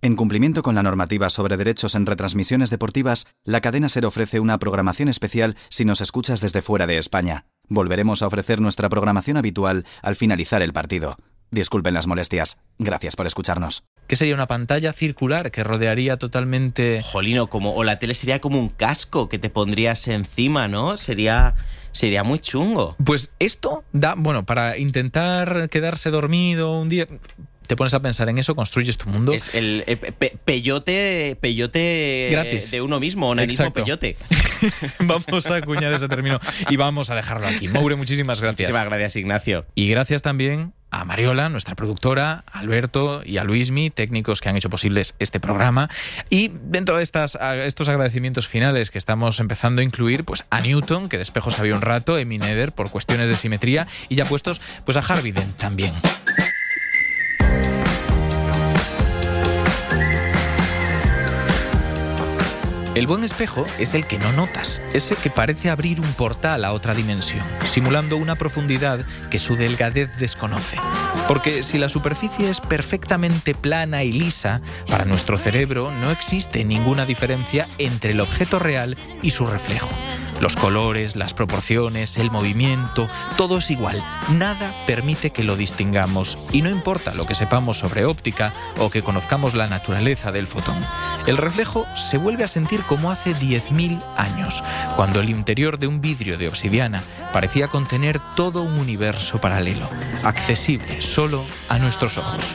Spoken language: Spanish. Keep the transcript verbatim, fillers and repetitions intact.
En cumplimiento con la normativa sobre derechos en retransmisiones deportivas, la cadena SER ofrece una programación especial si nos escuchas desde fuera de España. Volveremos a ofrecer nuestra programación habitual al finalizar el partido. Disculpen las molestias. Gracias por escucharnos. ¿Qué sería una pantalla circular que rodearía totalmente...? Jolino, como, o la tele sería como un casco que te pondrías encima, ¿no? Sería... Sería muy chungo. Pues esto da, bueno, para intentar quedarse dormido un día... Te pones a pensar en eso, construyes tu mundo. Es el eh, pe peyote, peyote gratis de uno mismo, onanismo Exacto. peyote. Vamos a acuñar ese término y vamos a dejarlo aquí. Moure, muchísimas gracias. Muchísimas gracias, Ignacio. Y gracias también a Mariola, nuestra productora, a Alberto y a Luismi, técnicos que han hecho posibles este programa. Y dentro de estas, estos agradecimientos finales que estamos empezando a incluir, pues a Newton, que de espejos había un rato, Emi Neder, por cuestiones de simetría, y ya puestos, pues a Harvey Dent también. El buen espejo es el que no notas, ese que parece abrir un portal a otra dimensión, simulando una profundidad que su delgadez desconoce. Porque si la superficie es perfectamente plana y lisa, para nuestro cerebro no existe ninguna diferencia entre el objeto real y su reflejo. Los colores, las proporciones, el movimiento, todo es igual. Nada permite que lo distingamos. Y no importa lo que sepamos sobre óptica o que conozcamos la naturaleza del fotón. El reflejo se vuelve a sentir como hace diez mil años, cuando el interior de un vidrio de obsidiana parecía contener todo un universo paralelo, accesible solo a nuestros ojos.